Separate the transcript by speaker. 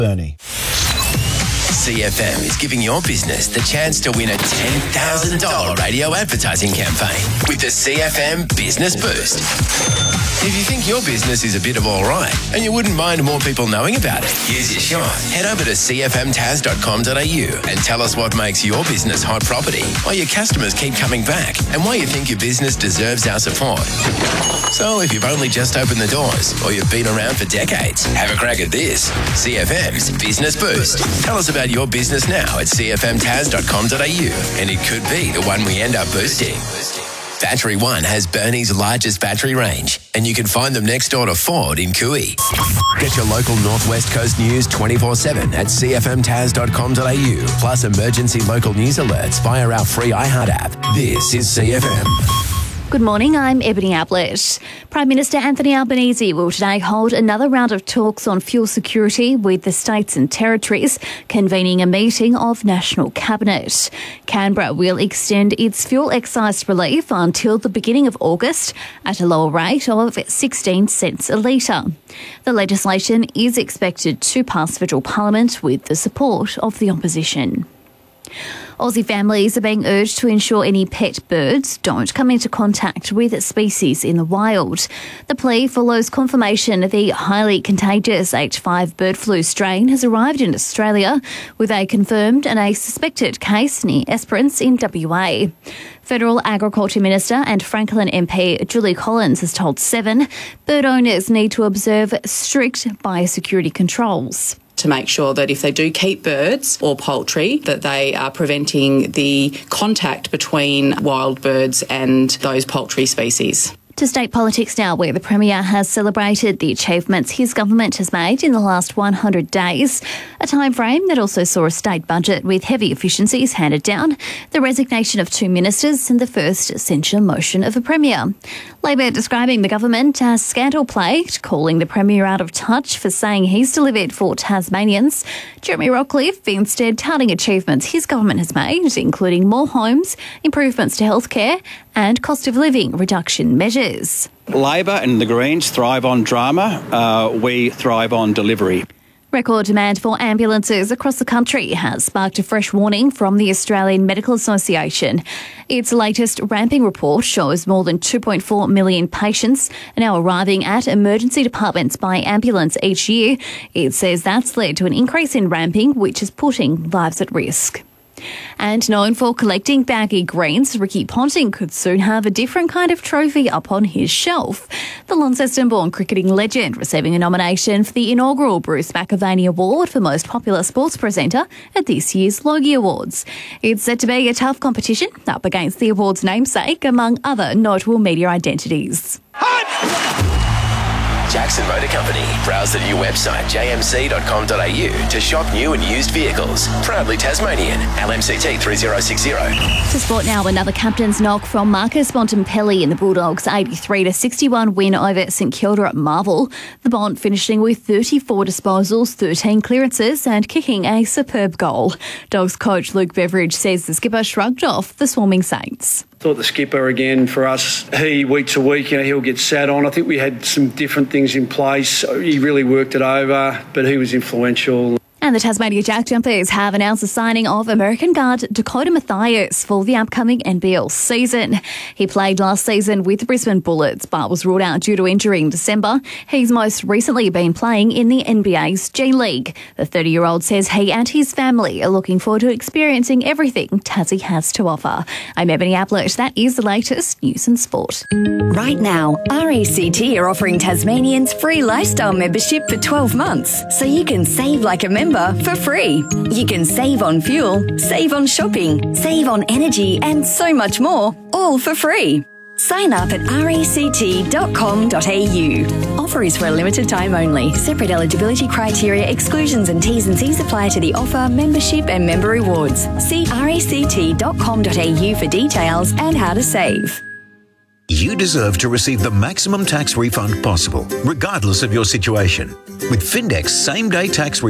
Speaker 1: Bernie.
Speaker 2: CFM is giving your business the chance to win a $10,000 radio advertising campaign with the CFM Business Boost. If you think your business is a bit of all right and you wouldn't mind more people knowing about it, here's your shot. Head over to cfmtaz.com.au and tell us what makes your business hot property, why your customers keep coming back, and why you think your business deserves our support. So if you've only just opened the doors or you've been around for decades, have a crack at this. CFM's Business Boost. Tell us about your business now at cfmtaz.com.au and it could be the one we end up boosting. Battery One has Bernie's largest battery range and you can find them next door to Ford in Cooey. Get your local Northwest Coast news 24/7 at cfmtaz.com.au, plus emergency local news alerts via our free iHeart app. This is CFM.
Speaker 3: Good morning, I'm Ebony Ablett. Prime Minister Anthony Albanese will today hold another round of talks on fuel security with the states and territories, convening a meeting of National Cabinet. Canberra will extend its fuel excise relief until the beginning of August at a lower rate of 16 cents a litre. The legislation is expected to pass federal parliament with the support of the opposition. Aussie families are being urged to ensure any pet birds don't come into contact with species in the wild. The plea follows confirmation the highly contagious H5 bird flu strain has arrived in Australia with a confirmed and a suspected case near Esperance in WA. Federal Agriculture Minister and Franklin MP Julie Collins has told Seven bird owners need to observe strict biosecurity controls.
Speaker 4: To make sure that if they do keep birds or poultry, that they are preventing the contact between wild birds and those poultry species.
Speaker 3: To state politics now, where the Premier has celebrated the achievements his government has made in the last 100 days, a time frame that also saw a state budget with heavy efficiencies handed down, the resignation of 2 ministers and the first censure motion of a Premier. Labor describing the government as scandal-plagued, calling the Premier out of touch for saying he's delivered for Tasmanians. Jeremy Rockcliffe instead touting achievements his government has made, including more homes, improvements to healthcare and cost of living reduction measures.
Speaker 5: Labor and the Greens thrive on drama. We thrive on delivery.
Speaker 3: Record demand for ambulances across the country has sparked a fresh warning from the Australian Medical Association. Its latest ramping report shows more than 2.4 million patients are now arriving at emergency departments by ambulance each year. It says that's led to an increase in ramping, which is putting lives at risk. And known for collecting baggy greens, Ricky Ponting could soon have a different kind of trophy up on his shelf. The Launceston-born cricketing legend receiving a nomination for the inaugural Bruce McAvaney Award for Most Popular Sports Presenter at this year's Logie Awards. It's set to be a tough competition up against the award's namesake, among other notable media identities.
Speaker 2: Jackson Motor Company. Browse the new website jmc.com.au to shop new and used vehicles. Proudly Tasmanian. LMCT 3060.
Speaker 3: To sport now, another captain's knock from Marcus Bontempelli in the Bulldogs' 83-61 win over St Kilda at Marvel. The Bont finishing with 34 disposals, 13 clearances and kicking a superb goal. Dogs coach Luke Beveridge says the skipper shrugged off the swarming Saints.
Speaker 6: Thought the skipper, again, for us, he, week to week, he'll get sat on. I think we had some different things in place. He really worked it over, but he was influential.
Speaker 3: And the Tasmania Jack Jumpers have announced the signing of American guard Dakota Mathias for the upcoming NBL season. He played last season with the Brisbane Bullets, but was ruled out due to injury in December. He's most recently been playing in the NBA's G League. The 30-year-old says he and his family are looking forward to experiencing everything Tassie has to offer. I'm Ebony Ablett. That is the latest news and sport.
Speaker 7: Right now, RACT are offering Tasmanians free lifestyle membership for 12 months, so you can save like a member for free. You can save on fuel, save on shopping, save on energy and so much more, all for free. Sign up at ract.com.au. Offer is for a limited time only. Separate eligibility criteria, exclusions and T's and C's apply to the offer, membership and member rewards. See ract.com.au for details and how to save.
Speaker 8: You deserve to receive the maximum tax refund possible, regardless of your situation. With Findex same-day tax